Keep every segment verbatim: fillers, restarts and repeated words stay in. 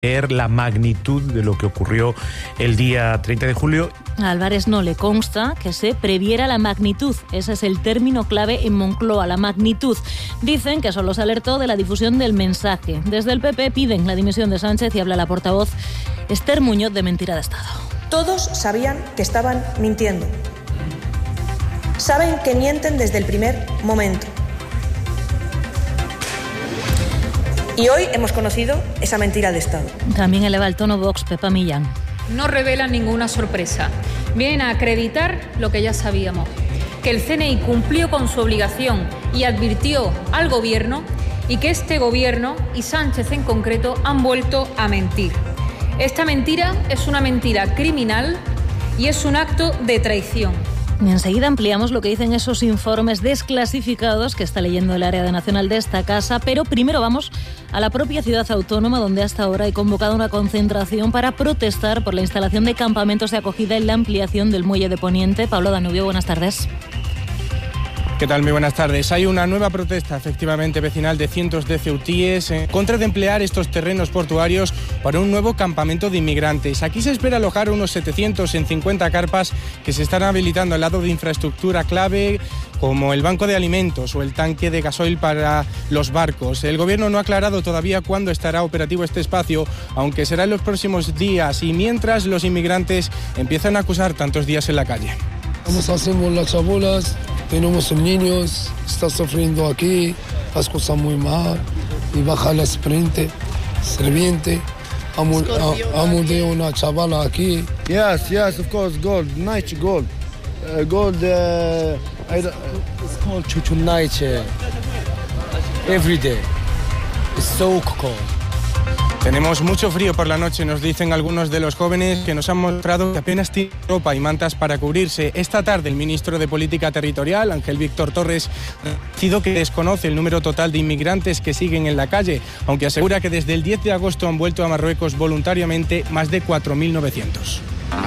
la magnitud de lo que ocurrió el día treinta de julio. A Álvarez no le consta que se previera la magnitud. Ese es el término clave en Moncloa, la magnitud. Dicen que solo se alertó de la difusión del mensaje. Desde el P P piden la dimisión de Sánchez y habla la portavoz Esther Muñoz de Mentira de Estado. Todos sabían que estaban mintiendo. Saben que mienten desde el primer momento. Y hoy hemos conocido esa mentira de Estado. También eleva el tono Vox, Pepa Millán. No revela ninguna sorpresa. Vienen a acreditar lo que ya sabíamos, que el C N I cumplió con su obligación y advirtió al Gobierno y que este Gobierno y Sánchez en concreto han vuelto a mentir. Esta mentira es una mentira criminal y es un acto de traición. Y enseguida ampliamos lo que dicen esos informes desclasificados que está leyendo el área de nacional de esta casa, pero primero vamos a la propia ciudad autónoma, donde hasta ahora hay convocado una concentración para protestar por la instalación de campamentos de acogida y la ampliación del muelle de Poniente. Pablo Danubio, buenas tardes. ¿Qué tal? Muy buenas tardes. Hay una nueva protesta, efectivamente, vecinal de cientos de ceutíes en contra de emplear estos terrenos portuarios para un nuevo campamento de inmigrantes. Aquí se espera alojar unos setecientos en cincuenta carpas que se están habilitando al lado de infraestructura clave como el banco de alimentos o el tanque de gasoil para los barcos. El Gobierno no ha aclarado todavía cuándo estará operativo este espacio, aunque será en los próximos días y mientras los inmigrantes empiezan a acusar tantos días en la calle. Vamos a hacer las chabolas. Tenemos niños, está sufriendo aquí, las cosas muy mal, y baja la sprint, serviente, amo de una chavala aquí. Yes, yes, of course, gold, nice gold, uh, gold, uh, I, it's called chuchunaiche, every day, it's so cold. Tenemos mucho frío por la noche, nos dicen algunos de los jóvenes que nos han mostrado que apenas tienen ropa y mantas para cubrirse. Esta tarde el ministro de Política Territorial, Ángel Víctor Torres, ha dicho que desconoce el número total de inmigrantes que siguen en la calle, aunque asegura que desde el diez de agosto han vuelto a Marruecos voluntariamente más de cuatro mil novecientos.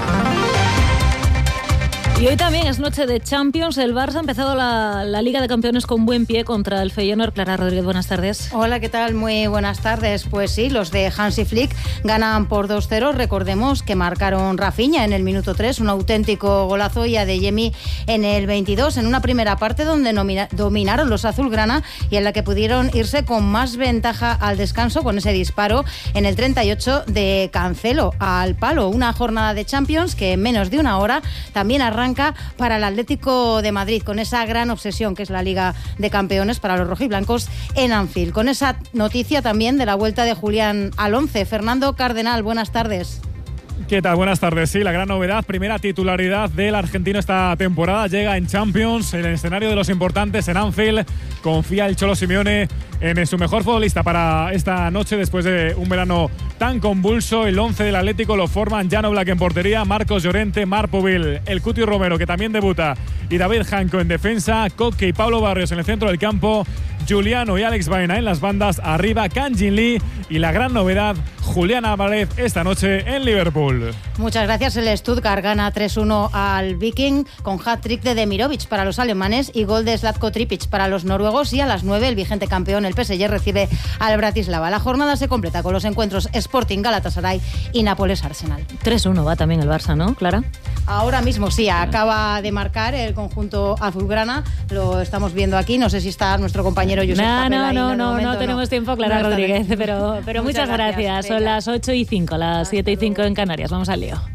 Y hoy también es noche de Champions. El Barça ha empezado la, la Liga de Campeones con buen pie contra el Feyenoord. Clara Rodríguez, buenas tardes. Hola, ¿qué tal? Muy buenas tardes. Pues sí, los de Hansi Flick ganan por dos cero. Recordemos que marcaron Rafinha en el minuto tres, un auténtico golazo, y Adeyemi en el veintidós, en una primera parte donde nomina, dominaron los azulgrana y en la que pudieron irse con más ventaja al descanso con ese disparo en el treinta y ocho de Cancelo al palo. Una jornada de Champions que en menos de una hora también arranca para el Atlético de Madrid, con esa gran obsesión que es la Liga de Campeones para los rojiblancos en Anfield. Con esa noticia también de la vuelta de Julián al once. Fernando Cardenal, buenas tardes. ¿Qué tal? Buenas tardes. Sí, la gran novedad, primera titularidad del argentino esta temporada, llega en Champions, en el escenario de los importantes en Anfield. Confía el Cholo Simeone en su mejor futbolista para esta noche después de un verano tan convulso. El once del Atlético lo forman Jan Oblak en portería, Marcos Llorente, Marc Povil, el Cuti Romero, que también debuta, y David Janko en defensa, Koke y Pablo Barrios en el centro del campo, Giuliano y Alex Baena en las bandas, arriba Kang Jin Lee y la gran novedad, Julián Álvarez esta noche en Liverpool. Muchas gracias. El Stuttgart gana tres uno al Viking con hat-trick de Demirovic para los alemanes y gol de Zlatko Tripic para los noruegos, y a las nueve el vigente campeón, el P S G, recibe al Bratislava. La jornada se completa con los encuentros Sporting Galatasaray y Nápoles Arsenal. tres uno va también el Barça, ¿no, Clara? Ahora mismo sí, acaba de marcar el conjunto azulgrana, lo estamos viendo aquí, no sé si está nuestro compañero Josep No, Papel no, ahí no, en el no, momento, no tenemos no. tiempo, Clara No Rodríguez, bien. pero, pero muchas, muchas gracias. gracias. Son las ocho y cinco, las siete y cinco en Canarias. Vamos al lío.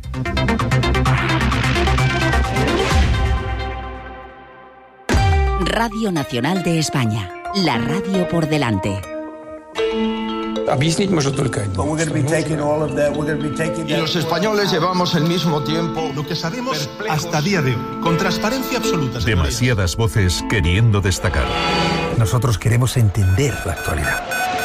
Radio Nacional de España, la radio por delante. Y los españoles llevamos el mismo tiempo. Lo que sabemos hasta día de hoy, con transparencia absoluta. Demasiadas voces queriendo destacar. Nosotros queremos entender la actualidad.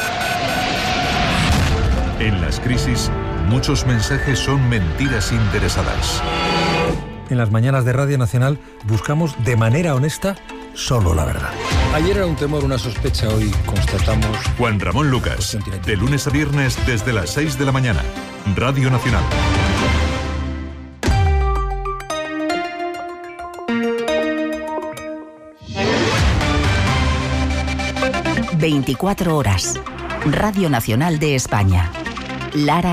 En las crisis, muchos mensajes son mentiras interesadas. En las mañanas de Radio Nacional buscamos de manera honesta solo la verdad. Ayer era un temor, una sospecha, hoy constatamos... Juan Ramón Lucas, de lunes a viernes desde las seis de la mañana. Radio Nacional. veinticuatro horas. Radio Nacional de España. Lara